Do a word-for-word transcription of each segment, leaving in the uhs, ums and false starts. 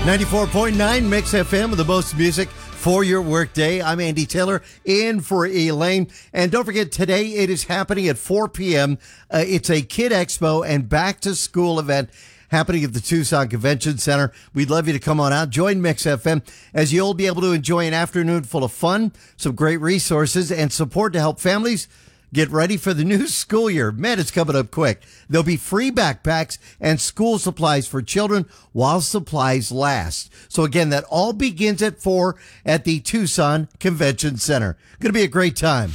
ninety-four point nine Mix F M with the most music for your workday. I'm Andy Taylor in for Elaine. And don't forget, today it is happening at four p.m. Uh, it's a Kid Expo and back to school event happening at the Tucson Convention Center. We'd love you to come on out. Join Mix F M as you'll be able to enjoy an afternoon full of fun, some great resources, and support to help families get ready for the new school year. Man, it's coming up quick. There'll be free backpacks and school supplies for children while supplies last. So again, that all begins at four at the Tucson Convention Center. Going to be a great time.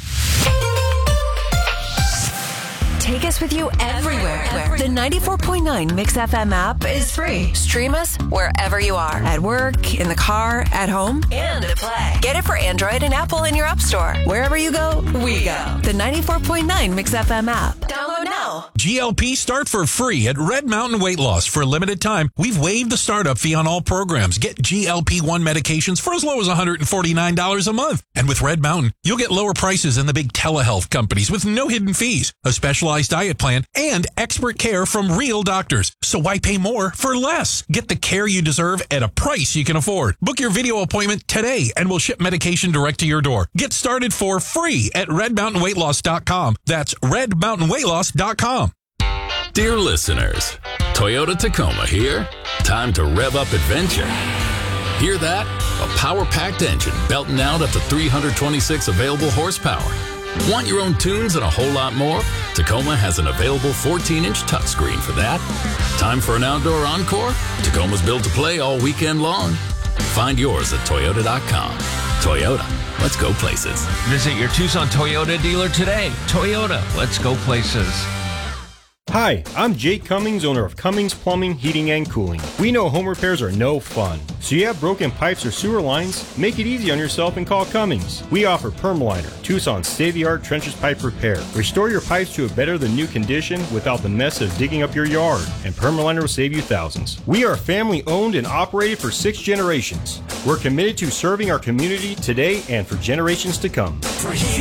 Take us with you everywhere. everywhere. The ninety-four point nine Mix F M app is free. Stream us wherever you are. At work, in the car, at home, and to play. Get it for Android and Apple in your app store. Wherever you go, we go. The ninety-four point nine Mix F M app. Download now. G L P start for free at Red Mountain Weight Loss. For a limited time, we've waived the startup fee on all programs. Get G L P one medications for as low as one hundred forty-nine dollars a month. And with Red Mountain, you'll get lower prices than the big telehealth companies with no hidden fees, a specialized diet plan, and expert care from real doctors. So why pay more for less? Get the care you deserve at a price you can afford. Book your video appointment today and we'll ship medication direct to your door. Get started for free at red mountain weight loss dot com. That's red mountain weight loss dot com. Dear listeners, Toyota Tacoma here. Time to rev up adventure. Hear that? A power-packed engine belting out up to three hundred twenty-six available horsepower. Want your own tunes and a whole lot more? Tacoma has an available fourteen inch touchscreen for that. Time for an outdoor encore? Tacoma's built to play all weekend long. Find yours at toyota dot com. Toyota, let's go places. Visit your Tucson Toyota dealer today. Toyota, let's go places. Hi, I'm Jake Cummings, owner of Cummings Plumbing, Heating, and Cooling. We know home repairs are no fun. So you have broken pipes or sewer lines? Make it easy on yourself and call Cummings. We offer Permaliner, Tucson's state-of-the-art trenches pipe repair. Restore your pipes to a better than new condition without the mess of digging up your yard. And Permaliner will save you thousands. We are family owned and operated for six generations. We're committed to serving our community today and for generations to come. For